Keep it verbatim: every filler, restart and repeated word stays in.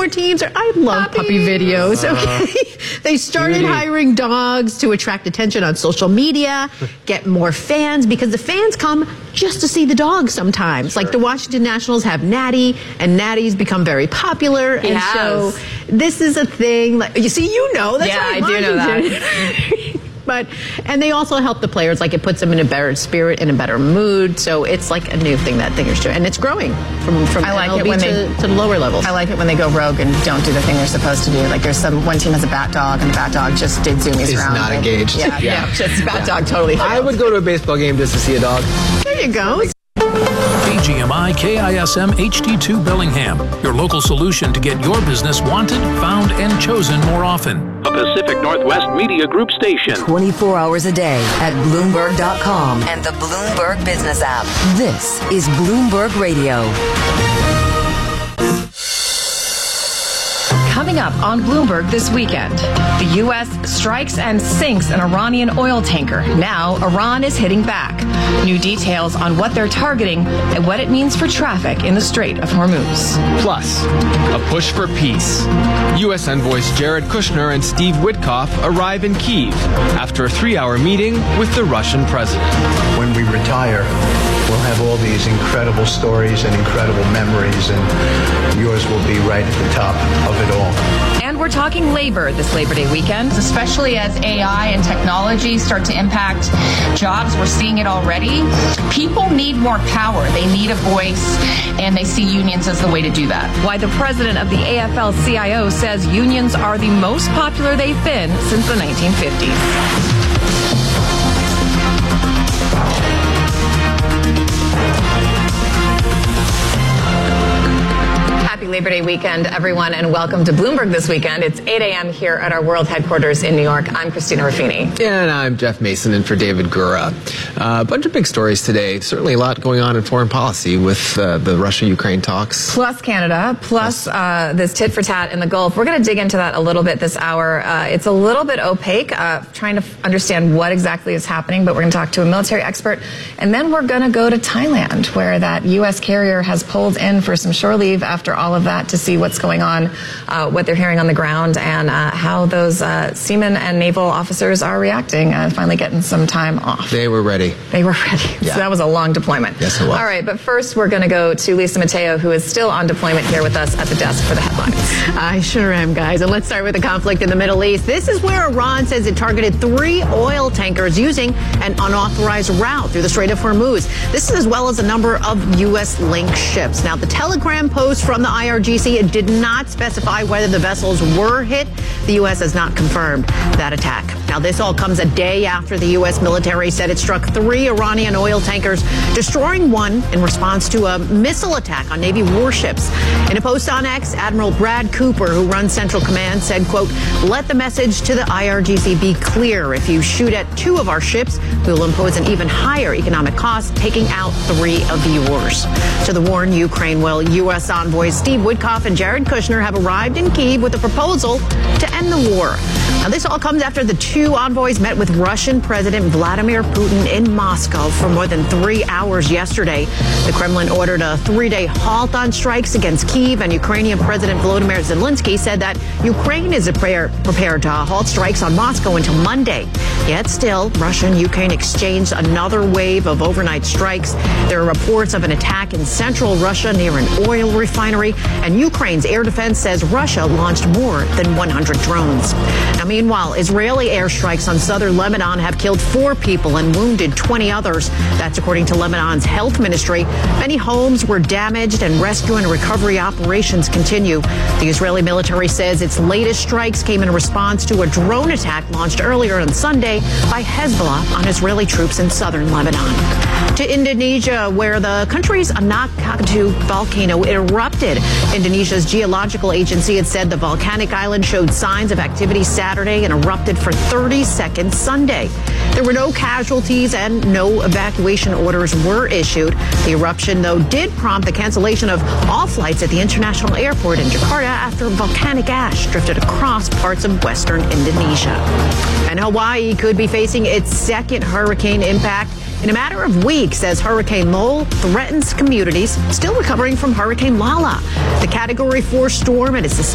more teams. Are, I love Puppies. puppy videos. Okay, uh, they started cutie. hiring dogs to attract attention on social media, get more fans, because the fans come just to see the dogs sometimes. Sure. Like the Washington Nationals have Natty, and Natty's become very popular. He and has. so this is a thing. Like, you see, you know. That's yeah, right, I do know that. But, and they also help the players, like it puts them in a better spirit, in a better mood. So it's like a new thing that they're doing. And it's growing from, from I like M L B it when to, they, to the lower levels. I like it when they go rogue and don't do the thing they're supposed to do. Like there's some, one team has a bat dog, and the bat dog just did zoomies It's around. It's not and, engaged. Yeah, yeah, yeah, just bat yeah. dog totally failed. I would go to a baseball game just to see a dog. There you go. B G M I K I S M H D two Bellingham, your local solution to get your business wanted, found, and chosen more often. A Pacific Northwest Media Group station. twenty-four hours a day at Bloomberg dot com and the Bloomberg Business app. This is Bloomberg Radio. Coming up on Bloomberg this weekend, the U S strikes and sinks an Iranian oil tanker. Now, Iran is hitting back. New details on what they're targeting and what it means for traffic in the Strait of Hormuz. Plus, a push for peace. U S envoys Jared Kushner and Steve Witkoff arrive in Kyiv after a three-hour meeting with the Russian president. When we retire, we'll have all these incredible stories and incredible memories, and yours will be right at the top of it all. And we're talking labor this Labor Day weekend. Especially as A I and technology start to impact jobs. We're seeing it already. People need more power. They need a voice, and they see unions as the way to do that. Why the president of the A F L C I O says unions are the most popular they've been since the nineteen fifties. Labor Day weekend, everyone, and welcome to Bloomberg this weekend. It's eight a.m. here at our world headquarters in New York. I'm Christina Ruffini. And I'm Jeff Mason in for David Gura. Uh, a bunch of big stories today. Certainly a lot going on in foreign policy with uh, the Russia-Ukraine talks. Plus Canada, plus uh, this tit for tat in the Gulf. We're going to dig into that a little bit this hour. Uh, it's a little bit opaque, uh, trying to f- understand what exactly is happening, but we're going to talk to a military expert. And then we're going to go to Thailand, where that U S carrier has pulled in for some shore leave after all of that, to see what's going on, uh, what they're hearing on the ground, and uh, how those uh, seamen and naval officers are reacting, uh, finally getting some time off. They were ready. They were ready. Yeah. So that was a long deployment. Yes, it was. All right, but first we're going to go to Lisa Mateo, who is still on deployment here with us at the desk for the headlines. I sure am, guys. And let's start with the conflict in the Middle East. This is where Iran says it targeted three oil tankers using an unauthorized route through the Strait of Hormuz. This is as well as a number of U S-linked ships. Now, the Telegram post from the I R G C, it did not specify whether the vessels were hit. The U S has not confirmed that attack. Now, this all comes a day after the U S military said it struck three Iranian oil tankers, destroying one in response to a missile attack on Navy warships. In a post on X, Admiral Brad Cooper, who runs Central Command, said, quote, "Let the message to the I R G C be clear. If you shoot at two of our ships, we will impose an even higher economic cost, taking out three of yours." To the war in Ukraine, well, U S envoys Steve Witkoff and Jared Kushner have arrived in Kyiv with a proposal to end the war. Now, this all comes after the two envoys met with Russian President Vladimir Putin in Moscow for more than three hours yesterday. The Kremlin ordered a three-day halt on strikes against Kyiv, and Ukrainian President Volodymyr Zelensky said that Ukraine is prepared to halt strikes on Moscow until Monday. Yet still, Russia and Ukraine exchanged another wave of overnight strikes. There are reports of an attack in central Russia near an oil refinery, and Ukraine's air defense says Russia launched more than one hundred drones. Now, meanwhile, Israeli airstrikes on southern Lebanon have killed four people and wounded twenty others. That's according to Lebanon's health ministry. Many homes were damaged, and rescue and recovery operations continue. The Israeli military says its latest strikes came in response to a drone attack launched earlier on Sunday by Hezbollah on Israeli troops in southern Lebanon. To Indonesia, where the country's Anak Krakatau volcano erupted. Indonesia's geological agency had said the volcanic island showed signs of activity Saturday and erupted for thirty seconds Sunday. There were no casualties and no evacuation orders were issued. The eruption, though, did prompt the cancellation of all flights at the international airport in Jakarta after volcanic ash drifted across parts of western Indonesia. And Hawaii could be facing its second hurricane impact in a matter of weeks as Hurricane Lowell threatens communities still recovering from Hurricane Lala. The Category four storm and its